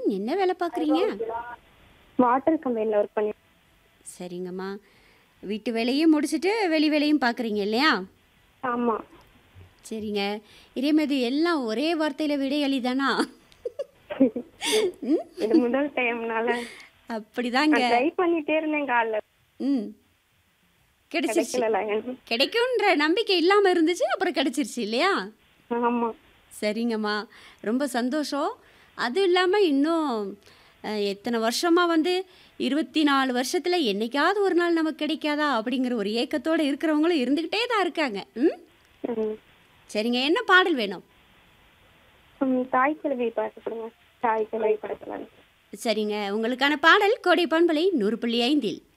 என்ன வேலை பார்க்குறீங்க? வாட்டர் கம்பெனில ஒர்க் பண்ணி சரிங்கம்மா. வீட்டு வேலையும் முடிச்சுட்டு, வெளி வேலையும் பார்க்குறீங்க இல்லையா? ஆமா. சரிங்க. இறைமதி எல்லாம் ஒரே வார்த்தையில விடை எளிதானா? ம். இது முதல் டைம்னால அப்படிதாங்க. நான் ட்ரை பண்ணிட்டே இருந்தேன் காலைல. ம். கிடைச்சிருச்சு. கிடைக்கல லைன். கிடைக்குன்ற நம்பிக்கை இல்லாம இருந்துச்சு. அப்புறம் கிடைச்சிருச்சு இல்லையா? ஆமா. சரிங்கம்மா. ரொம்ப சந்தோஷம். அதுவும் இல்லாம இன்னும் எத்தனை வருஷமா வந்து 24 வருஷத்துல என்னைக்காவது ஒரு நாள் நமக்கு கிடைக்காதா? அப்படிங்கிற ஒரு ஏக்கத்தோட இருக்கிறவங்களும் இருந்துகிட்டே தான் இருக்காங்க. ம். ம். சரிங்க. என்ன பாடல் வேணும்? தாய் கிழவி பாட்டு கொடுங்க. தாய் கிழவி படத்துல. சரிங்க. உங்களுக்கான பாடல் கோடை பண்பலை 100.5 இல்.